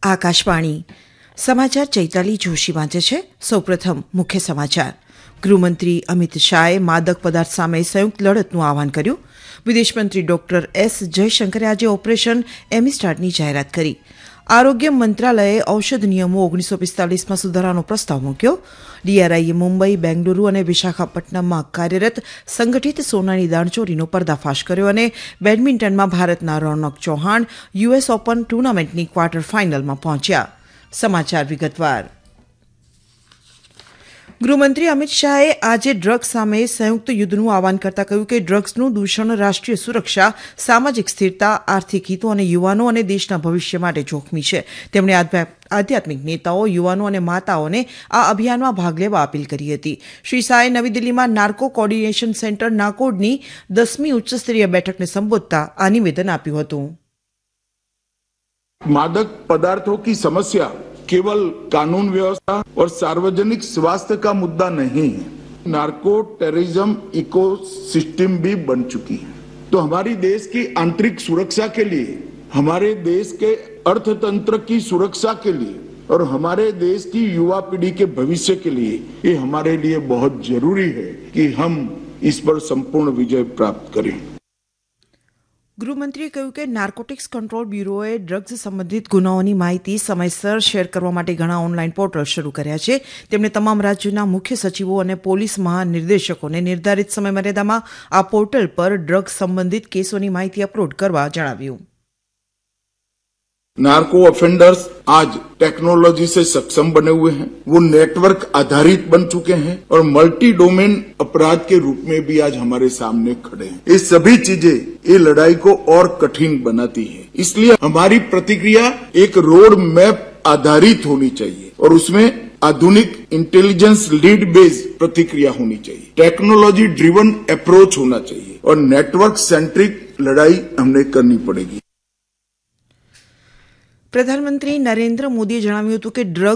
આકાશવાણી સમાચાર ચૈતાલી જોશી વાંચે છે. સૌપ્રથમ મુખ્ય સમાચાર. ગૃહમંત્રી અમિત શાહે માદક પદાર્થ સામે સંયુક્ત લડતનું આહવાન કર્યું. વિદેશમંત્રી ડોક્ટર એસ જયશંકરે આજે ઓપરેશન એમિસ્ટાર્ટની જાહેરાત કરી. આરોગ્ય મંત્રાલયે ઔષધ નિયમો 1945માં સુધારાનો પ્રસ્તાવ મૂક્યો. ડીઆરઆઈએ મુંબઈ, બેંગલુરુ અને વિશાખાપટ્ટનમમાં કાર્યરત સંગઠિત સોનાની દાણચોરીનો પર્દાફાશ કર્યો અને બેડમિન્ટનમાં ભારતના રોનક ચૌહાણ યુએસ ઓપન ટુર્નામેન્ટની ક્વાર્ટર ફાઇનલમાં પહોંચ્યા. સમાચાર વિગતવાર. ગૃહમંત્રી અમિત શાહે આજે ડ્રગ્સ સામે સંયુક્ત યુદ્ધનું આહવાન કરતા કહ્યું કે ડ્રગ્સનું દૂષણ રાષ્ટ્રીય સુરક્ષા, સામાજિક સ્થિરતા, આર્થિક હિતો અને યુવાનો અને દેશના ભવિષ્ય માટે જોખમી છે. તેમણે આધ્યાત્મિક નેતાઓ, યુવાનો અને માતાઓને આ અભિયાનમાં ભાગ લેવા અપીલ કરી હતી. શ્રી શાહે નવી દિલ્હીમાં નાર્કો કોર્ડિનેશન સેન્ટર નાકોડની 10મી ઉચ્ચસ્તરીય બેઠકને સંબોધતા આ નિવેદન આપ્યું હતું. मादक पदार्थों की समस्या केवल कानून व्यवस्था और सार्वजनिक स्वास्थ्य का मुद्दा नहीं है, नार्को टेररिज्म इकोसिस्टम भी बन चुकी है. तो हमारी देश की आंतरिक सुरक्षा के लिए, हमारे देश के अर्थतंत्र की सुरक्षा के लिए और हमारे देश की युवा पीढ़ी के भविष्य के लिए ये हमारे लिए बहुत जरूरी है कि हम इस पर संपूर्ण विजय प्राप्त करें. ગૃહમંત્રીએ કહ્યું કે નાર્કોટિક્સ કંટ્રોલ બ્યુરોએ ડ્રગ્સ સંબંધિત ગુનાઓની માહિતી સમયસર શેર કરવા માટે ઘણા ઓનલાઈન પોર્ટલ શરૂ કર્યા છે. તેમણે તમામ રાજ્યોના મુખ્ય સચિવો અને પોલીસ મહાનિર્દેશકોને નિર્ધારિત સમયમર્યાદામાં આ પોર્ટલ પર ડ્રગ્સ સંબંધિત કેસોની માહિતી અપલોડ કરવા જણાવ્યું. नार्को ऑफेंडर्स आज टेक्नोलॉजी से सक्षम बने हुए हैं, वो नेटवर्क आधारित बन चुके हैं और मल्टी डोमेन अपराध के रूप में भी आज हमारे सामने खड़े हैं. ये सभी चीजें ये लड़ाई को और कठिन बनाती है. इसलिए हमारी प्रतिक्रिया एक रोड मैप आधारित होनी चाहिए और उसमें आधुनिक इंटेलिजेंस लीड बेस्ड प्रतिक्रिया होनी चाहिए. टेक्नोलॉजी ड्रिवन अप्रोच होना चाहिए और नेटवर्क सेंट्रिक लड़ाई हमने करनी पड़ेगी. પ્રધાનમંત્રી નરેન્દ્ર મોદીએ જણાવ્યું હતું કે ડ્રગ